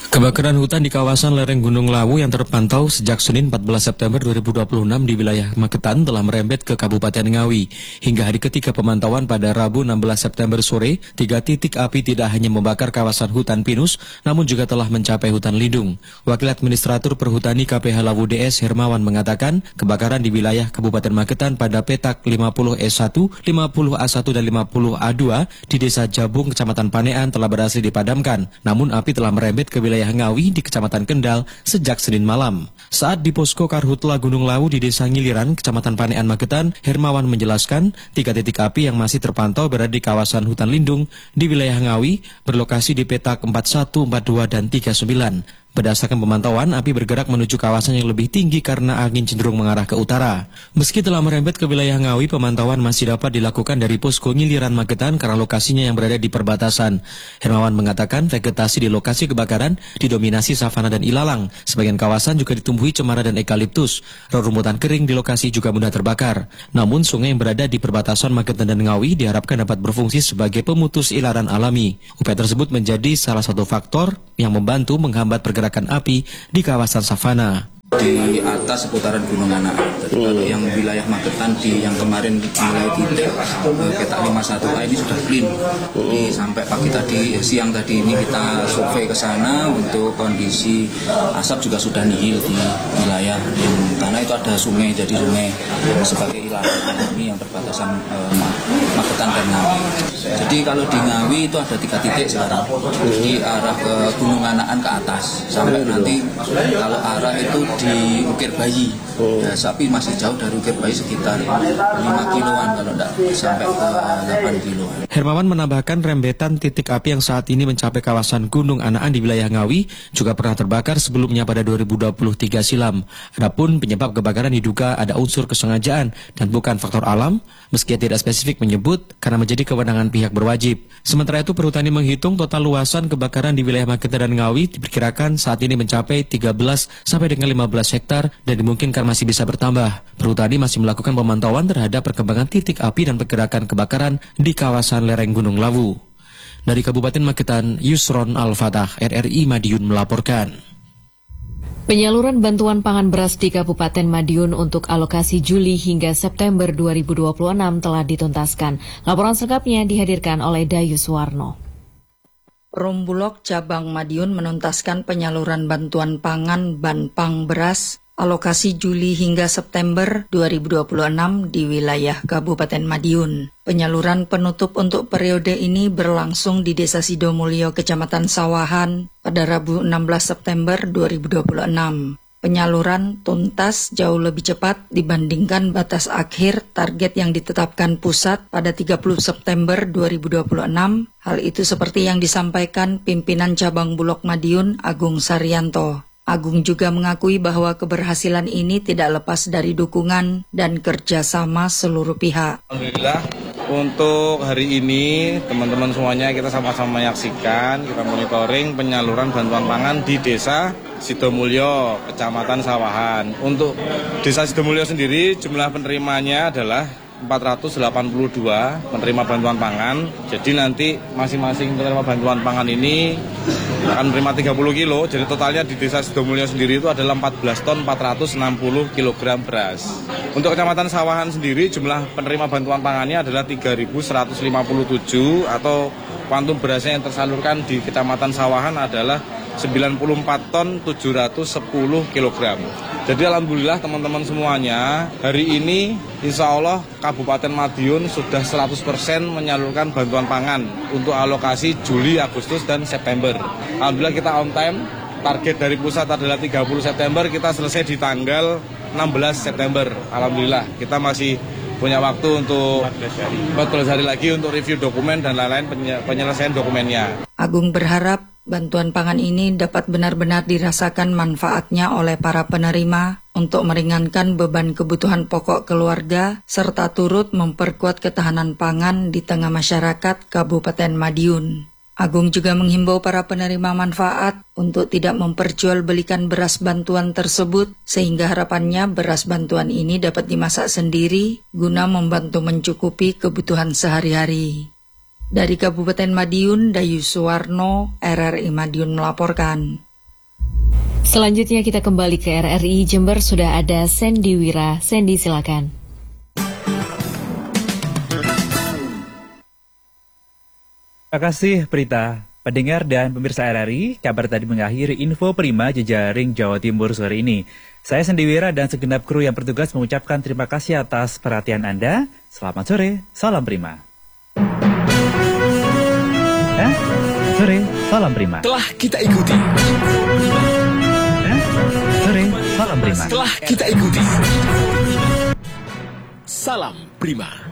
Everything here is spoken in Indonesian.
Kebakaran hutan di kawasan lereng Gunung Lawu yang terpantau sejak Senin 14 September 2026 di wilayah Magetan telah merembet ke Kabupaten Ngawi. Hingga hari ketiga pemantauan pada Rabu 16 September sore, 3 titik api tidak hanya membakar kawasan hutan pinus, namun juga telah mencapai hutan lindung. Wakil Administratur Perhutani KPH Lawu DS Hermawan mengatakan, kebakaran di wilayah Kabupaten Magetan pada petak 50E1, 50A1 dan 50A2 di Desa Jabung, Kecamatan Panean telah berhasil dipadamkan. Namun api telah merembet ke wilayah Ngawi di Kecamatan Kendal sejak Senin malam. Saat di Posko Karhutla Gunung Lawu di Desa Ngiliran, Kecamatan Panean, Magetan, Hermawan menjelaskan 3 titik api yang masih terpantau berada di kawasan hutan lindung di wilayah Ngawi berlokasi di petak 41, 42, dan 39. Berdasarkan pemantauan, api bergerak menuju kawasan yang lebih tinggi karena angin cenderung mengarah ke utara. Meski telah merembet ke wilayah Ngawi, pemantauan masih dapat dilakukan dari Posko Ngiliran Magetan karena lokasinya yang berada di perbatasan. Hermawan mengatakan vegetasi di lokasi kebakaran didominasi savana dan ilalang. Sebagian kawasan juga ditumbuhi cemara dan ekaliptus. Rerumputan kering di lokasi juga mudah terbakar. Namun sungai yang berada di perbatasan Magetan dan Ngawi diharapkan dapat berfungsi sebagai pemutus ilaran alami. Upaya tersebut menjadi salah satu faktor yang membantu menghambat pergerakan api di kawasan savana. Di atas seputaran Gunung Anak. Jadi kalau yang wilayah Magetan yang kemarin mulai titik petak 51A ini sudah clean. Jadi sampai pagi tadi, siang tadi ini kita survei ke sana untuk kondisi asap juga sudah nihil di wilayah karena itu ada sungai, jadi sungai sebagai ilaran alami yang perbatasan Magetan dan Ngawi. Jadi kalau di Ngawi itu ada 3 titik sekarang. Di arah ke Gunung Anakan ke atas sampai nanti kalau arah itu di Ukir Bayi, ya, tapi masih jauh dari Ukir Bayi sekitar 5 kiloan kalau tidak sampai ke 8 kiloan. Hermawan menambahkan rembetan titik api yang saat ini mencapai kawasan Gunung Anakan di wilayah Ngawi juga pernah terbakar sebelumnya pada 2023 silam. Adapun penyebab kebakaran diduga ada unsur kesengajaan dan bukan faktor alam, meski tidak spesifik menyebut karena menjadi kewenangan pihak berwajib. Sementara itu Perhutani menghitung total luasan kebakaran di wilayah Magetan dan Ngawi diperkirakan saat ini mencapai 13 sampai dengan 15 hektar dan dimungkinkan masih bisa bertambah. Perhutani masih melakukan pemantauan terhadap perkembangan titik api dan pergerakan kebakaran di kawasan lereng Gunung Lawu. Dari Kabupaten Magetan, Yusron Al-Fatah, RRI Madiun melaporkan. Penyaluran bantuan pangan beras di Kabupaten Madiun untuk alokasi Juli hingga September 2026 telah dituntaskan. Laporan selengkapnya dihadirkan oleh Dayus Warno. Perumbulok Cabang Madiun menuntaskan penyaluran bantuan pangan Banpang beras alokasi Juli hingga September 2026 di wilayah Kabupaten Madiun. Penyaluran penutup untuk periode ini berlangsung di Desa Sidomulyo, Kecamatan Sawahan pada Rabu 16 September 2026. Penyaluran tuntas jauh lebih cepat dibandingkan batas akhir target yang ditetapkan pusat pada 30 September 2026. Hal itu seperti yang disampaikan pimpinan Cabang Bulog Madiun, Agung Saryanto. Agung juga mengakui bahwa keberhasilan ini tidak lepas dari dukungan dan kerjasama seluruh pihak. Alhamdulillah untuk hari ini teman-teman semuanya kita sama-sama menyaksikan, kita monitoring penyaluran bantuan pangan di Desa Sidomulyo, Kecamatan Sawahan. Untuk Desa Sidomulyo sendiri jumlah penerimanya adalah 482 penerima bantuan pangan. Jadi nanti masing-masing penerima bantuan pangan ini akan menerima 30 kilo. Jadi totalnya di Desa Sidomulyo sendiri itu adalah 14 ton 460 kg beras. Untuk Kecamatan Sawahan sendiri jumlah penerima bantuan pangannya adalah 3.157 atau kuantum berasnya yang tersalurkan di Kecamatan Sawahan adalah 94 ton 710 kg. Jadi alhamdulillah teman-teman semuanya, hari ini insya Allah Kabupaten Madiun sudah 100% menyalurkan bantuan pangan untuk alokasi Juli, Agustus, dan September. Alhamdulillah kita on time, target dari pusat adalah 30 September, kita selesai di tanggal 16 September. Alhamdulillah kita masih punya waktu untuk 14 hari lagi untuk review dokumen dan lain-lain penyelesaian dokumennya. Agung berharap bantuan pangan ini dapat benar-benar dirasakan manfaatnya oleh para penerima untuk meringankan beban kebutuhan pokok keluarga serta turut memperkuat ketahanan pangan di tengah masyarakat Kabupaten Madiun. Agung juga menghimbau para penerima manfaat untuk tidak memperjualbelikan beras bantuan tersebut sehingga harapannya beras bantuan ini dapat dimasak sendiri guna membantu mencukupi kebutuhan sehari-hari. Dari Kabupaten Madiun, Dayus Suwarno, RRI Madiun melaporkan. Selanjutnya kita kembali ke RRI Jember, sudah ada Sandy Wira. Sandy, silakan. Terima kasih Prita. Pendengar dan pemirsa RRI, kabar tadi mengakhiri info Prima jejaring Jawa Timur sore ini. Saya Sandy Wira dan segenap kru yang bertugas mengucapkan terima kasih atas perhatian Anda. Selamat sore, salam Prima. Sore, salam Prima. Telah kita ikuti. Sore, salam Prima. Telah kita ikuti. Salam Prima.